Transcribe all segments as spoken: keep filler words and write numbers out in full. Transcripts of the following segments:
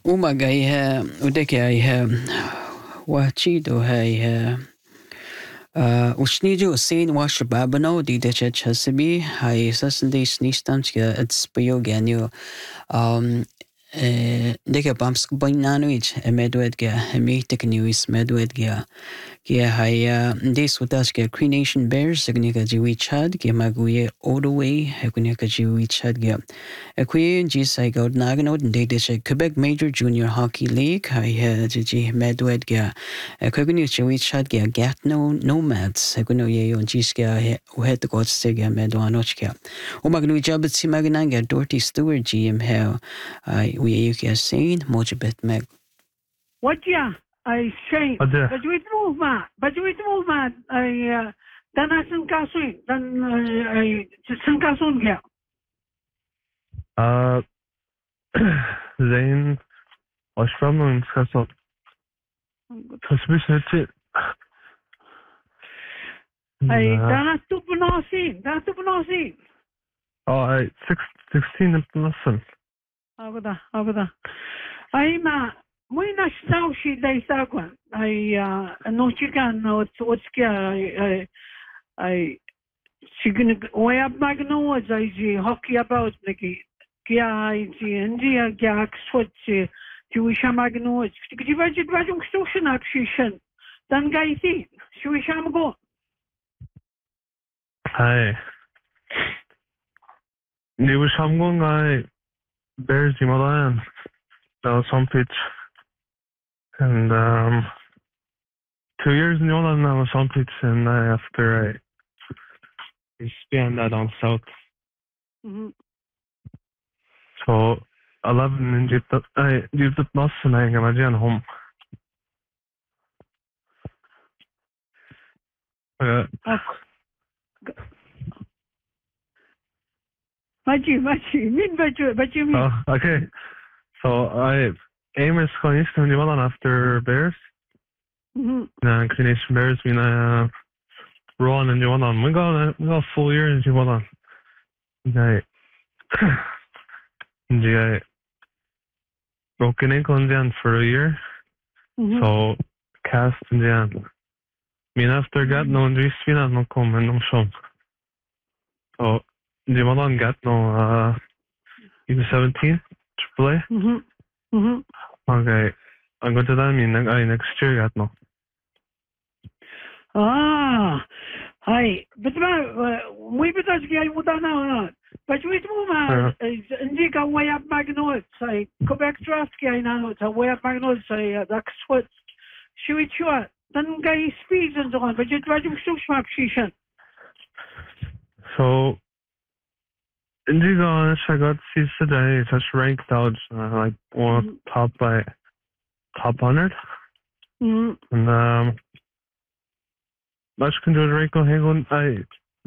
Umaga iha udeke iha wachido ha iha uh usnijo sein wa shababano di de chasabi hai sasndi snistamska at spioganio um eh deke bamsk bainanuich emedwedga emitek news medwedga Kia haya this utaska Cree Nation Bears agnika jiwi chad kia maguye all the way agnika jiwi chad kia Akui jisai god naganod ndedisha Quebec Major Junior Hockey League haya jiji medwed kia Akuguni jiwi chad kia Gatineau Nomads aguno ye on jiska uhet god stiga medwanoch kia Umagnu jabat si magananga Dorothy Stewart G M hell we yukia sane mojabet meg What yeah? I say, Wat ja? but you move man, but you move man. I uh, dan as een kasoen, dan I just een kasoen ja. Uh, zijn oorspronkelijk gezond. Suspicious shit. I dan as tu penosin, dan as tu penosin. Oh, I six sixteen in lesson. Agora, agora. I ma. Muy na stau și de stau ai nu chican no totska ai ai sign way up magno ai ji hockey about niki kia ai ji india gax switch Jewish magno ji vajit vajung station action dan gaiti Jewish go Hi. Ni was hamgon ai Bears di Milan. That was some pitch. And um, two years in Yolan, I was on pitch, and uh, after I spent that on south. Mm-hmm. So eleven in Egypt, I lived at Moss, and I imagine home. Uh, Machi, machi, min bachu, bachu min. Oh, okay. So I. Aim is going to New Zealand after Bears. Mm-hmm. Uh, Cree Nation Bears been uh, run in New Zealand. We got a, we got a full year in New Zealand. I, I broke an ankle in the end for a year. Mm-hmm. So cast in the end. I mean after that, no injuries, we not no come and no show. So New Zealand got no uh, U seventeen triple A. Mm-hmm. Mm-hmm. Okay, I'm going to that mean I next year got no. Ah, hi. But we betas gay mudana. But we do man. Indika way up magnots. I Quebec draft gay now. It's a way up magnots. I that's what. Should we try? Then gay speeds and so on. But you try to show smart session. So. In these honest, I got to see today such ranked out, uh, like one mm-hmm. top by top hundred, mm-hmm. and um, much can do the Rico Hagel. I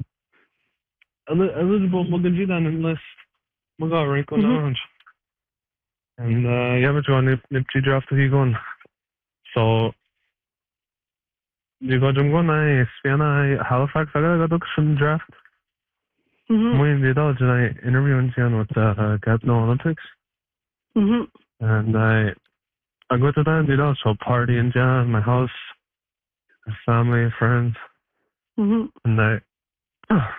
eligible Mugaji down in list. We got Rico Orange, and uh, you have to go nip nipchi draft if you going. So you got them going. I Spiana Halifax. I got to go draft. Mm-hmm. We did all I interviewing with the uh, Gatineau Olympics, mm-hmm. and I I go to that and did also party in Jan, my house, family, friends, mm-hmm. and I.